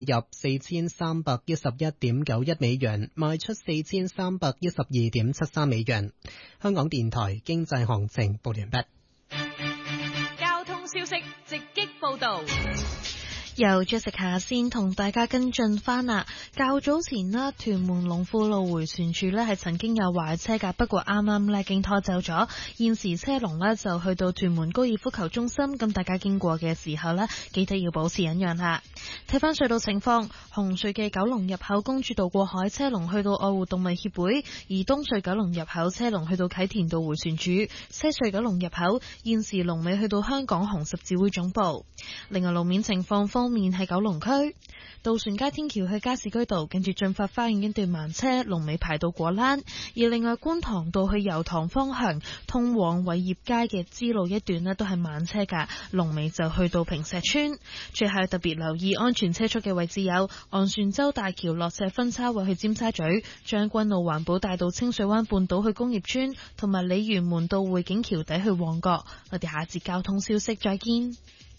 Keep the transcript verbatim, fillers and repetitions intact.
入四千三百一十一點九一美元，賣出四千三百一十二點七三美元。香港電台經濟行情報完畢。 交通消息直擊報道。 由 Jessica 先同大家跟進翻啦。較早前啦，屯門龍富路迴旋處呢係曾經有壞車㗎，不過啱啱呢經拖走咗。現時車龍呢就去到屯門高爾夫球中心，咁大家經過嘅時候呢，記得要保持忍讓下。睇翻隧道情況，紅隧嘅九龍入口公主道過海車龍去到愛護動物協會，而東隧九龍入口車龍去到啟田道迴旋處，西隧九龍入口現時龍尾去到香港紅十字會總部。另外路面情況方面喺九龍區渡船街天橋去加士居道，跟住進發花園一段慢車，龍尾排到果欄；而另外觀塘道去油塘方向通往偉業街嘅支路一段呢都係慢車噶，龍尾就去到坪石村。最後特別留意安全車速嘅位置有昂船洲大橋落石分叉位去尖沙咀、將軍澳環保大道清水灣半島去工業村，同埋鯉魚門道匯景橋底去旺角。我哋下節交通消息再見。